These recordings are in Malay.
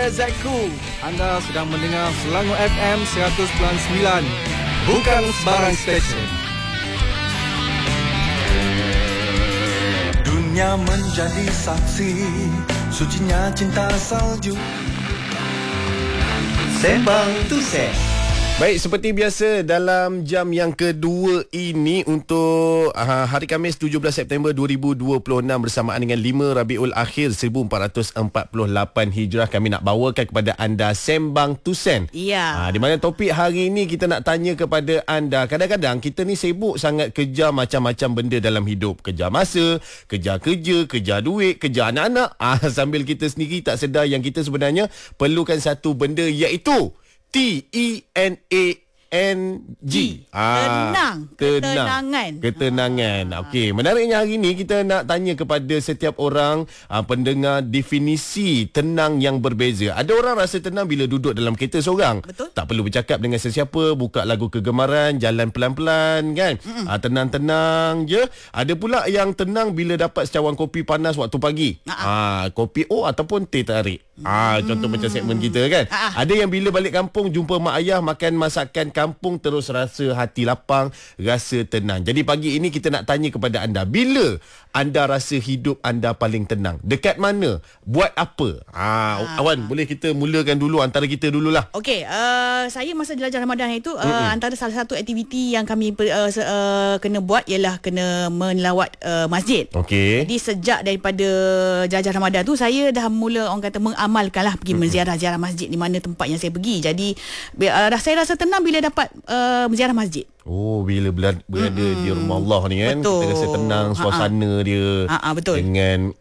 saya Zakku. Anda sedang mendengar Selangor FM 100.9. Bukan sebarang stesen. Dunia menjadi saksi sucinya cinta salju. Sembang Tusen. Baik, seperti biasa dalam jam yang kedua ini untuk hari Khamis 17 September 2026 bersamaan dengan 5 Rabiul Akhir 1448 Hijrah, kami nak bawakan kepada anda Sembang Tusen. Ya. Di mana topik hari ini kita nak tanya kepada anda. Kadang-kadang kita ni sibuk sangat kejar macam-macam benda dalam hidup. Kejar masa, kejar kerja, kejar duit, kejar anak-anak. Sambil kita sendiri tak sedar yang kita sebenarnya perlukan satu benda, iaitu TENANG. Ketenangan. Okey, menariknya hari ini kita nak tanya kepada setiap orang pendengar definisi tenang yang berbeza. Ada orang rasa tenang bila duduk dalam kereta seorang. Betul. Tak perlu bercakap dengan sesiapa, buka lagu kegemaran, jalan pelan-pelan kan. Tenang-tenang je. Ada pula yang tenang bila dapat secawan kopi panas waktu pagi. Kopi ataupun teh tarik. Contoh macam segmen kita kan. Ada yang bila balik kampung jumpa mak ayah makan masakan kampung terus rasa hati lapang, rasa tenang. Jadi pagi ini kita nak tanya kepada anda, bila anda rasa hidup anda paling tenang? Dekat mana? Buat apa? Awan, boleh kita mulakan dulu antara kita dululah. Okey, saya masa jelajah Ramadan itu antara salah satu aktiviti yang kami kena buat ialah kena melawat masjid. Okey. Jadi sejak daripada jelajah Ramadan tu saya dah mula orang kata mengamalkanlah pergi menziarah-ziarah masjid di mana tempat yang saya pergi. Jadi saya rasa tenang bila dapat menziarah masjid. Bila berada di rumah Allah ni kan. Betul. Kita rasa tenang suasana dia. Betul. Dengan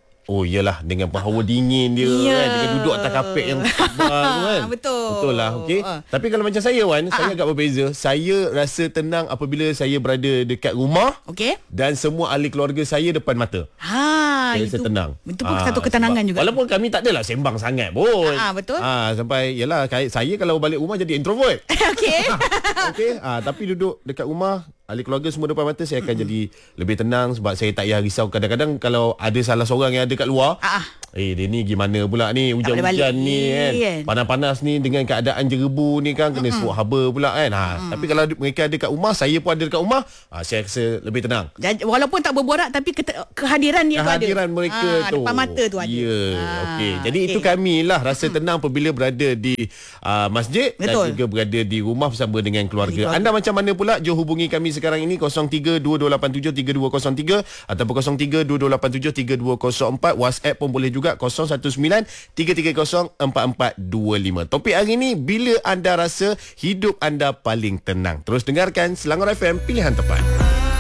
dengan hawa dingin dia kan, dengan duduk atas kapet yang tebal kan. Betul lah. Okey. Tapi kalau macam saya Wan, saya agak berbeza. Saya rasa tenang apabila saya berada dekat rumah. Okey. Dan semua ahli keluarga saya depan mata. Saya rasa tenang. Itu pun satu ketenangan juga. Walaupun kami tak adalah sembang sangat pun. Betul. Sampai saya kalau balik rumah jadi introvert. Okey. Okey. Tapi duduk dekat rumah, ahli keluarga semua depan mata, saya akan jadi lebih tenang sebab saya tak payah risau. Kadang-kadang kalau ada salah seorang yang ada kat luar, dia ni gimana pula ni, hujan-hujan ni kan, panas-panas ni dengan keadaan jerebu ni kan, kena suruh haba pula kan. Tapi kalau mereka ada kat rumah, saya pun ada dekat rumah, saya rasa lebih tenang. Walaupun tak berborak, tapi kehadiran dia tu ada. Kehadiran mereka tu, depan mata tu ada. Okey. Jadi itu kami lah rasa tenang apabila berada di masjid. Betul. Dan juga berada di rumah bersama dengan keluarga. Anda macam mana pula? Jom hubungi kami sekarang ini 0322873203 ataupun 0322873204. WhatsApp pun boleh juga 0193304425. Topik hari ini, bila anda rasa hidup anda paling tenang? Terus dengarkan Selangor FM, pilihan tepat.